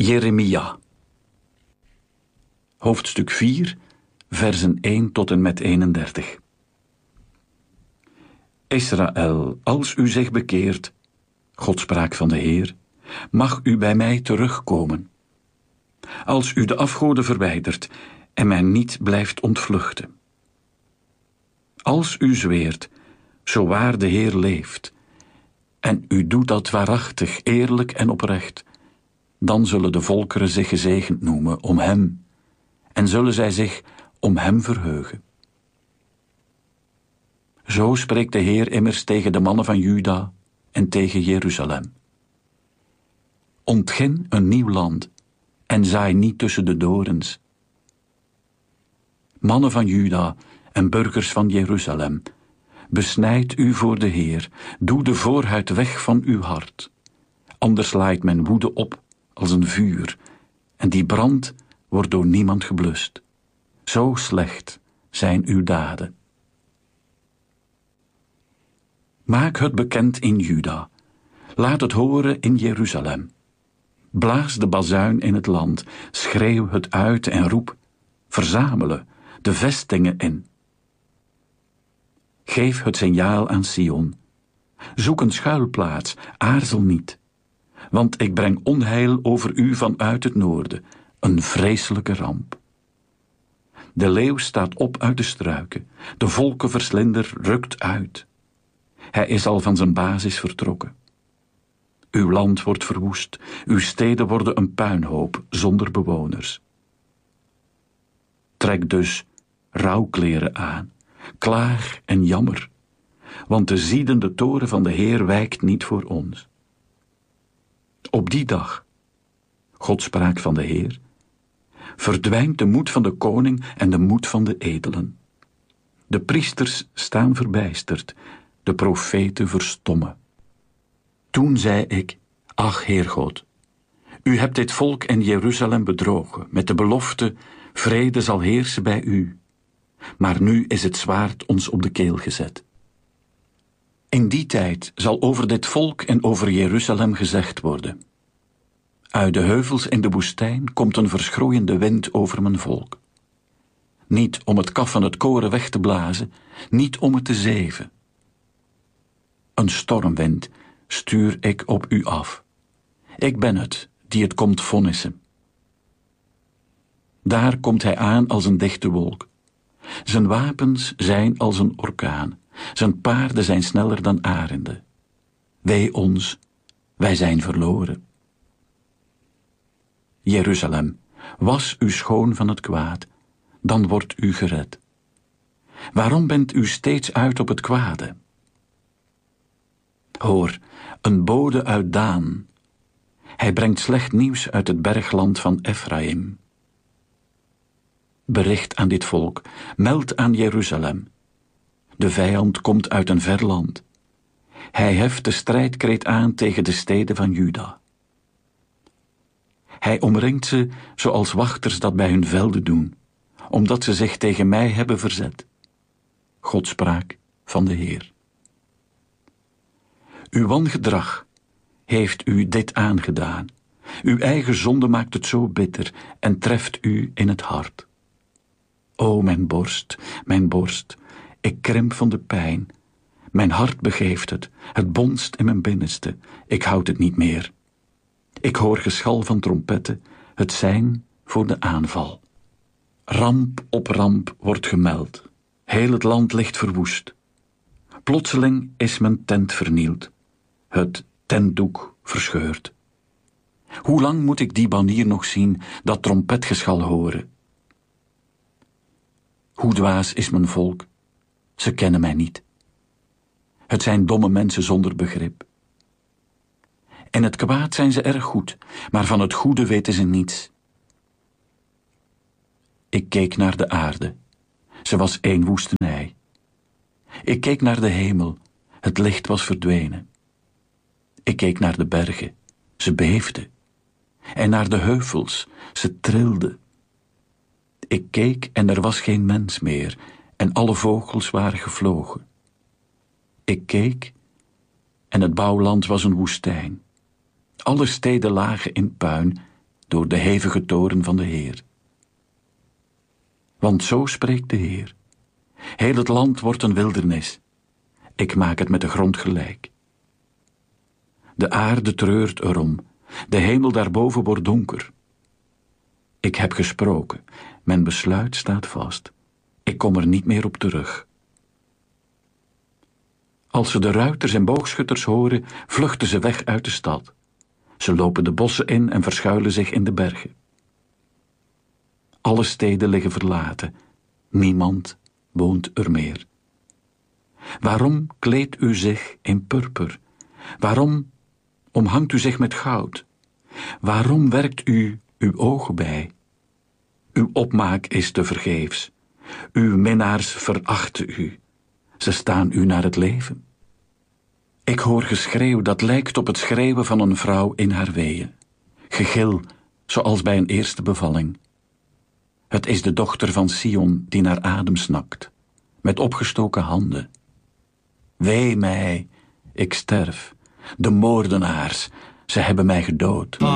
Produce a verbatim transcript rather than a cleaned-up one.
Jeremia. Hoofdstuk vier, versen één tot en met eenendertig. Israël, als u zich bekeert, God spraak van de Heer, mag u bij mij terugkomen. Als u de afgoden verwijdert en mij niet blijft ontvluchten. Als u zweert, zo waar de Heer leeft, en u doet dat waarachtig, eerlijk en oprecht, dan zullen de volkeren zich gezegend noemen om hem, en zullen zij zich om hem verheugen. Zo spreekt de Heer immers tegen de mannen van Juda en tegen Jeruzalem. Ontgin een nieuw land en zaai niet tussen de dorens. Mannen van Juda en burgers van Jeruzalem, besnijd u voor de Heer, doe de voorhuid weg van uw hart. Anders laait men woede op als een vuur, en die brand wordt door niemand geblust. Zo slecht zijn uw daden. Maak het bekend in Juda, laat het horen in Jeruzalem. Blaas de bazuin in het land, schreeuw het uit en roep, verzamelen de vestingen in. Geef het signaal aan Sion. Zoek een schuilplaats, aarzel niet. Want ik breng onheil over u vanuit het noorden, een vreselijke ramp. De leeuw staat op uit de struiken, de volkenverslinder rukt uit. Hij is al van zijn basis vertrokken. Uw land wordt verwoest, uw steden worden een puinhoop zonder bewoners. Trek dus rouwkleren aan, klaag en jammer, want de ziedende toren van de Heer wijkt niet voor ons. Op die dag, God spraak van de Heer, verdwijnt de moed van de koning en de moed van de edelen. De priesters staan verbijsterd, de profeten verstommen. Toen zei ik, ach Heer God, u hebt dit volk in Jeruzalem bedrogen, met de belofte, vrede zal heersen bij u. Maar nu is het zwaard ons op de keel gezet. In die tijd zal over dit volk en over Jeruzalem gezegd worden: uit de heuvels in de woestijn komt een verschroeiende wind over mijn volk. Niet om het kaf van het koren weg te blazen, niet om het te zeven. Een stormwind stuur ik op u af. Ik ben het, die het komt vonnissen. Daar komt hij aan als een dichte wolk. Zijn wapens zijn als een orkaan. Zijn paarden zijn sneller dan arenden. Wee ons, wij zijn verloren. Jeruzalem, was u schoon van het kwaad, dan wordt u gered. Waarom bent u steeds uit op het kwade? Hoor, een bode uit Daan. Hij brengt slecht nieuws uit het bergland van Efraïm. Bericht aan dit volk, meld aan Jeruzalem. De vijand komt uit een ver land. Hij heft de strijdkreet aan tegen de steden van Juda. Hij omringt ze zoals wachters dat bij hun velden doen, omdat ze zich tegen mij hebben verzet. God spraak van de Heer. Uw wangedrag heeft u dit aangedaan. Uw eigen zonde maakt het zo bitter en treft u in het hart. O mijn borst, mijn borst, ik krimp van de pijn. Mijn hart begeeft het, het bonst in mijn binnenste. Ik houd het niet meer. Ik hoor geschal van trompetten, het sein voor de aanval. Ramp op ramp wordt gemeld. Heel het land ligt verwoest. Plotseling is mijn tent vernield. Het tentdoek verscheurd. Hoe lang moet ik die banier nog zien, dat trompetgeschal horen? Hoe dwaas is mijn volk? Ze kennen mij niet. Het zijn domme mensen zonder begrip. In het kwaad zijn ze erg goed, maar van het goede weten ze niets. Ik keek naar de aarde. Ze was één woestenij. Ik keek naar de hemel. Het licht was verdwenen. Ik keek naar de bergen. Ze beefden. En naar de heuvels. Ze trilden. Ik keek en er was geen mens meer, en alle vogels waren gevlogen. Ik keek en het bouwland was een woestijn. Alle steden lagen in puin, door de hevige toren van de Heer. Want zo spreekt de Heer. Heel het land wordt een wildernis. Ik maak het met de grond gelijk. De aarde treurt erom. De hemel daarboven wordt donker. Ik heb gesproken. Mijn besluit staat vast. Ik kom er niet meer op terug. Als ze de ruiters en boogschutters horen, vluchten ze weg uit de stad. Ze lopen de bossen in en verschuilen zich in de bergen. Alle steden liggen verlaten. Niemand woont er meer. Waarom kleedt u zich in purper? Waarom omhangt u zich met goud? Waarom werkt u uw ogen bij? Uw opmaak is tevergeefs. Uw minnaars verachten u. Ze staan u naar het leven. Ik hoor geschreeuw dat lijkt op het schreeuwen van een vrouw in haar weeën. Gegil, zoals bij een eerste bevalling. Het is de dochter van Sion die naar adem snakt, met opgestoken handen. Wee mij, ik sterf. De moordenaars, ze hebben mij gedood.